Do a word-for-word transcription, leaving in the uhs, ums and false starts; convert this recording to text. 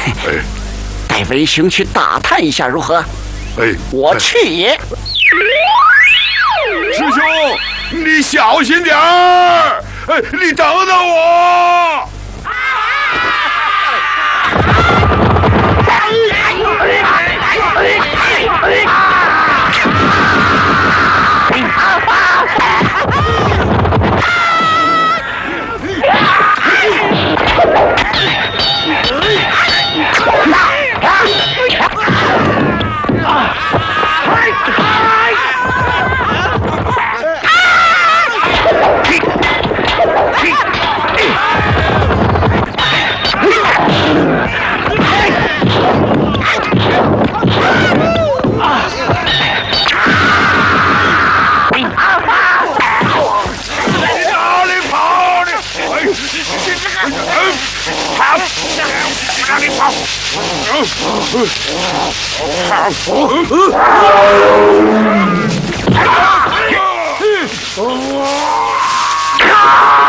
哎， 带为兄去打探一下如何？ 哎， 我去也。 师兄，你小心点儿！哎，你等等我！跑！